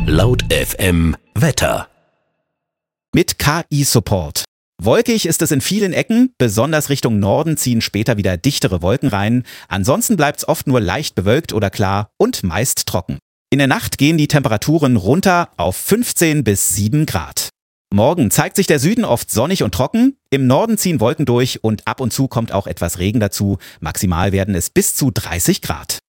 Laut FM Wetter. Mit KI-Support. Wolkig ist es in vielen Ecken, besonders Richtung Norden ziehen später wieder dichtere Wolken rein. Ansonsten bleibt's oft nur leicht bewölkt oder klar und meist trocken. In der Nacht gehen die Temperaturen runter auf 15 bis 7 Grad. Morgen zeigt sich der Süden oft sonnig und trocken, im Norden ziehen Wolken durch und ab und zu kommt auch etwas Regen dazu. Maximal werden es bis zu 30 Grad.